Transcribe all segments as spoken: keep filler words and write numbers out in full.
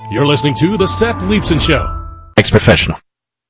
You're listening to The Seth Leibsohn Show. Ex-professional.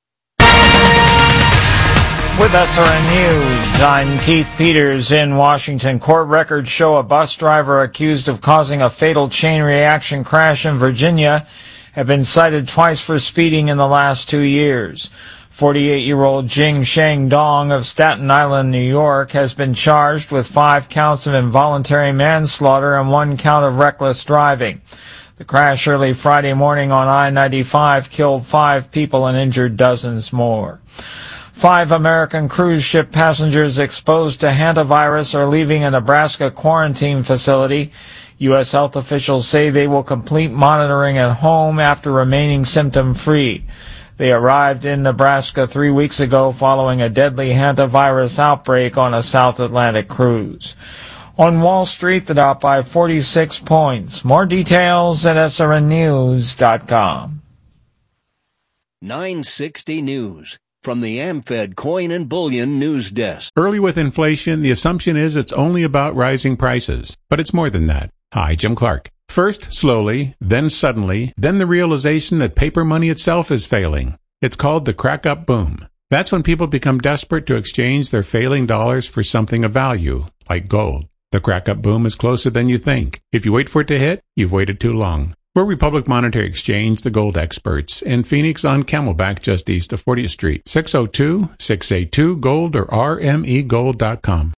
With S R N News, I'm Keith Peters in Washington. Court records show a bus driver accused of causing a fatal chain reaction crash in Virginia have been cited twice for speeding in the last two years. forty-eight-year-old Jing Sheng Dong of Staten Island, New York, has been charged with five counts of involuntary manslaughter and one count of reckless driving. The crash early Friday morning on I ninety-five killed five people and injured dozens more. Five American cruise ship passengers exposed to hantavirus are leaving a Nebraska quarantine facility. U S health officials say they will complete monitoring at home after remaining symptom-free. They arrived in Nebraska three weeks ago following a deadly hantavirus outbreak on a South Atlantic cruise. On Wall Street, the Dow by forty-six points. More details at S R N news dot com. nine sixty News. From the AmFed Coin and Bullion News Desk. Early with inflation, the assumption is it's only about rising prices. But it's more than that. Hi, Jim Clark. First, slowly, then suddenly, then the realization that paper money itself is failing. It's called the crack-up boom. That's when people become desperate to exchange their failing dollars for something of value, like gold. The crack-up boom is closer than you think. If you wait for it to hit, you've waited too long. We're Republic Monetary Exchange, the gold experts, in Phoenix on Camelback just east of fortieth Street. six oh two, six eight two, gold or r m e gold dot com.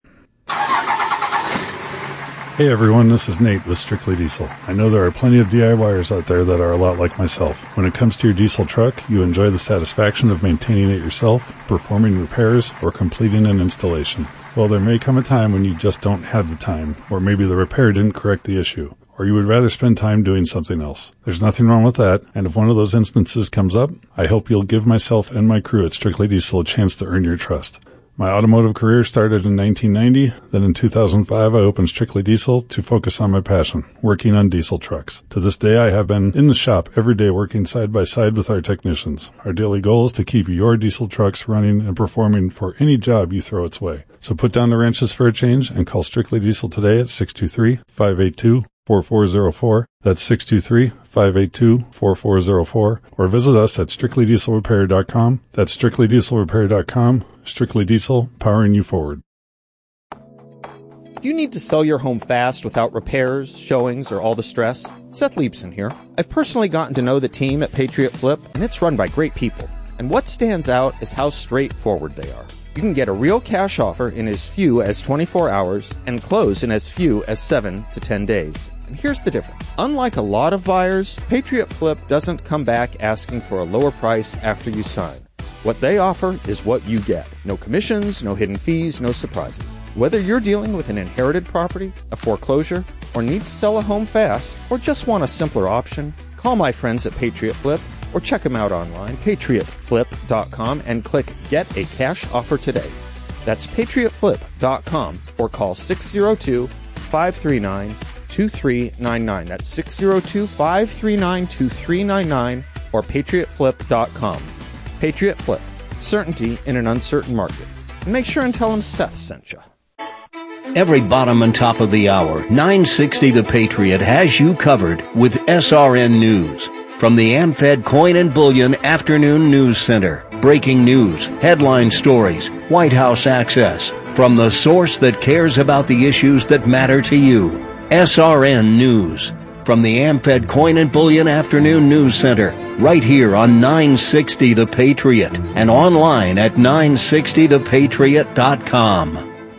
Hey everyone, this is Nate with Strictly Diesel. I know there are plenty of DIYers out there that are a lot like myself. When it comes to your diesel truck, you enjoy the satisfaction of maintaining it yourself, performing repairs, or completing an installation. Well, there may come a time when you just don't have the time, or maybe the repair didn't correct the issue, or you would rather spend time doing something else. There's nothing wrong with that, and if one of those instances comes up, I hope you'll give myself and my crew at Strictly Diesel a chance to earn your trust. My automotive career started in nineteen ninety, then in two thousand five I opened Strictly Diesel to focus on my passion, working on diesel trucks. To this day I have been in the shop every day working side by side with our technicians. Our daily goal is to keep your diesel trucks running and performing for any job you throw its way. So put down the wrenches for a change and call Strictly Diesel today at six two three, five eight two, four four zero four. That's six two three, five eight two, four four zero four. Or visit us at strictly diesel repair dot com. That's strictly diesel repair dot com. Strictly Diesel, powering you forward. Do you need to sell your home fast without repairs, showings, or all the stress? Seth Leibsohn here. I've personally gotten to know the team at Patriot Flip, and it's run by great people. And what stands out is how straightforward they are. You can get a real cash offer in as few as twenty-four hours and close in as few as seven to ten days. And here's the difference. Unlike a lot of buyers, Patriot Flip doesn't come back asking for a lower price after you sign. What they offer is what you get. No commissions, no hidden fees, no surprises. Whether you're dealing with an inherited property, a foreclosure, or need to sell a home fast, or just want a simpler option, call my friends at Patriot Flip or check them out online, patriot flip dot com, and click Get a Cash Offer today. That's patriot flip dot com or call six oh two, five three nine, two three nine nine. That's six oh two, five three nine, two three nine nine or patriot flip dot com. Patriot Flip. Certainty in an uncertain market. And make sure and tell them Seth sent you. Every bottom and top of the hour, nine sixty The Patriot has you covered with S R N News. From the AmFed Coin and Bullion Afternoon News Center. Breaking news, headline stories, White House access. From the source that cares about the issues that matter to you. S R N News. From the AmFed Coin and Bullion Afternoon News Center, right here on nine sixty The Patriot and online at nine sixty the patriot dot com.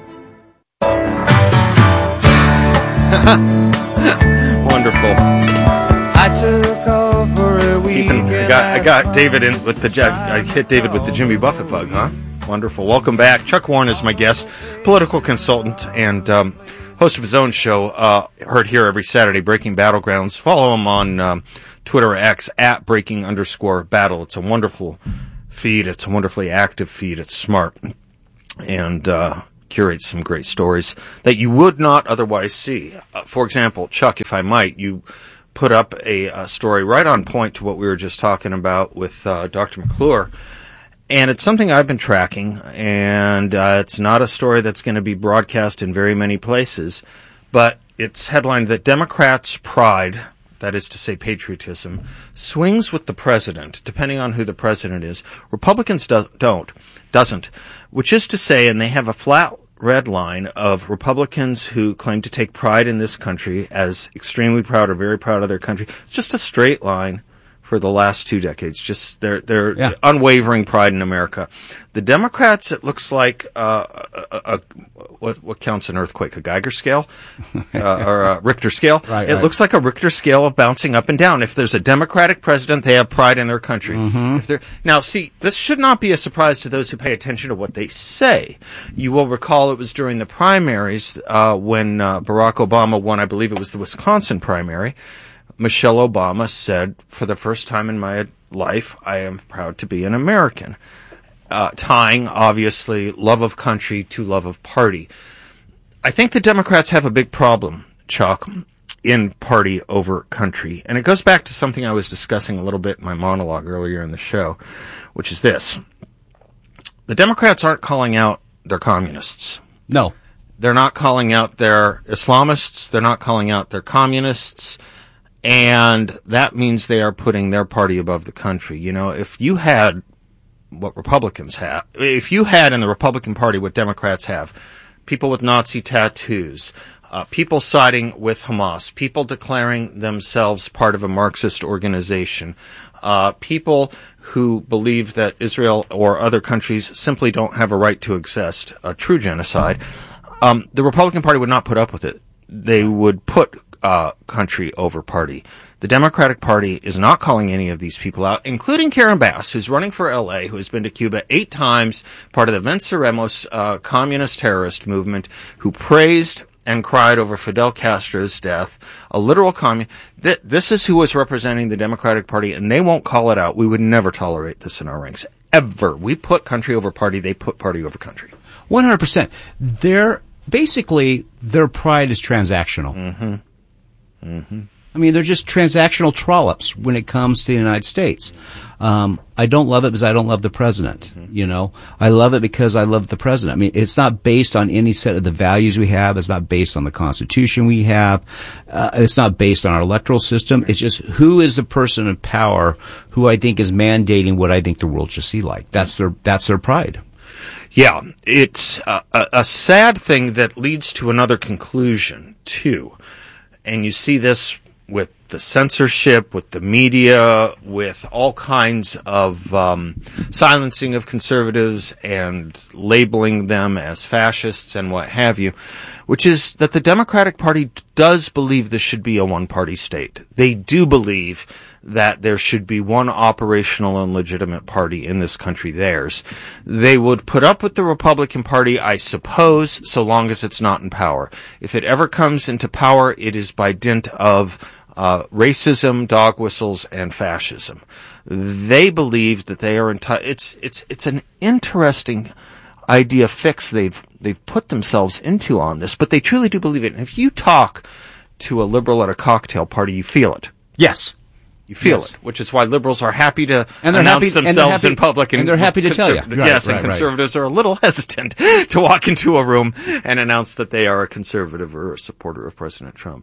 Wonderful. I took over a weekend. I got, I got David in with the I hit David with the Jimmy Buffett bug, huh? Wonderful. Welcome back. Chuck Warren is my guest, political consultant and um, host of his own show, uh, heard here every Saturday, Breaking Battlegrounds. Follow him on um, Twitter or X, at breaking underscore battle. It's a wonderful feed. It's a wonderfully active feed. It's smart and uh, curates some great stories that you would not otherwise see. Uh, for example, Chuck, if I might, you put up a, a story right on point to what we were just talking about with uh, Doctor McClure. And it's something I've been tracking, and uh, it's not a story that's going to be broadcast in very many places, but it's headlined that Democrats' pride that is to say patriotism, swings with the president, depending on who the president is. Republicans do- don't, doesn't, which is to say, and they have a flat red line of Republicans who claim to take pride in this country as extremely proud or very proud of their country. It's just a straight line for the last two decades, just their their yeah. unwavering pride in America. The Democrats, it looks like uh, a, a, what what counts an earthquake, a Geiger scale uh, or a Richter scale. Right, it right. looks like a Richter scale of bouncing up and down. If there's a Democratic president, they have pride in their country. Mm-hmm. If they're now, see, this should not be a surprise to those who pay attention to what they say. You will recall it was during the primaries uh, when uh, Barack Obama won. I believe it was the Wisconsin primary. Michelle Obama said, for the first time in my life, I am proud to be an American, uh, tying, obviously, love of country to love of party. I think the Democrats have a big problem, Chuck, in party over country. And it goes back to something I was discussing a little bit in my monologue earlier in the show, which is this. The Democrats aren't calling out their communists. No. They're not calling out their Islamists. They're not calling out their communists. And that means they are putting their party above the country. You know, if you had what Republicans have, if you had in the Republican Party what Democrats have, people with Nazi tattoos, uh, people siding with Hamas, people declaring themselves part of a Marxist organization, uh, people who believe that Israel or other countries simply don't have a right to exist, a true genocide, um, the Republican Party would not put up with it. They would put Uh, country over party. The Democratic Party is not calling any of these people out, including Karen Bass, who's running for L A, who has been to Cuba eight times, part of the Venceremos uh, communist terrorist movement, who praised and cried over Fidel Castro's death, a literal communist. Th- this is who was representing the Democratic Party, and they won't call it out. We would never tolerate this in our ranks, ever. We put country over party. They put party over country. one hundred percent. They're, basically, their pride is transactional. Mm-hmm. Mm-hmm. I mean, they're just transactional trollops when it comes to the United States. Um, I don't love it because I don't love the president. Mm-hmm. You know, I love it because I love the president. I mean, it's not based on any set of the values we have. It's not based on the Constitution we have. Uh, it's not based on our electoral system. It's just who is the person in power who I think is mandating what I think the world should see like. That's their that's their pride. Yeah, it's a, a, a sad thing that leads to another conclusion too. And you see this with the censorship, with the media, with all kinds of um, silencing of conservatives and labeling them as fascists and what have you, which is that the Democratic Party does believe this should be a one-party state. They do believe that there should be one operational and legitimate party in this country, theirs. They would put up with the Republican Party, I suppose, so long as it's not in power. If it ever comes into power, it is by dint of uh, racism, dog whistles, and fascism. They believe that they are entitled. It's it's it's an interesting idea fix they've they've put themselves into on this, but they truly do believe it. And if you talk to a liberal at a cocktail party, you feel it. Yes. You feel yes. it, which is why liberals are happy to and announce happy, themselves happy, in public. And, and they're happy to conser- tell you. Right, yes, right, and conservatives right. are a little hesitant to walk into a room and announce that they are a conservative or a supporter of President Trump.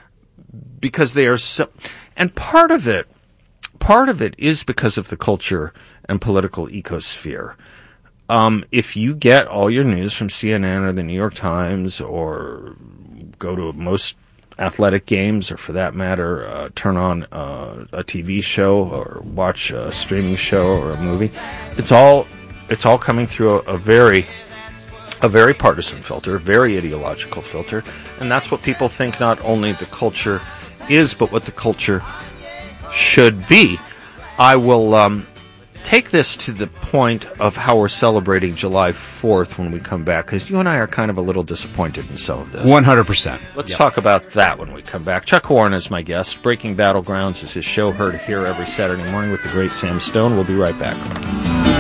Because they are so... And part of it, part of it is because of the culture and political ecosphere. Um, if you get all your news from C N N or the New York Times or go to most athletic games, or for that matter, uh, turn on uh, a T V show or watch a streaming show or a movie, it's all it's all coming through a, a very a very partisan filter, very ideological filter, and that's what people think not only the culture is, but what the culture should be. I will um, take this to the point of how we're celebrating July fourth when we come back, because you and I are kind of a little disappointed in some of this. one hundred percent. Let's yep. talk about that when we come back. Chuck Warren is my guest. Breaking Battlegrounds is his show, heard here every Saturday morning with the great Sam Stone. We'll be right back.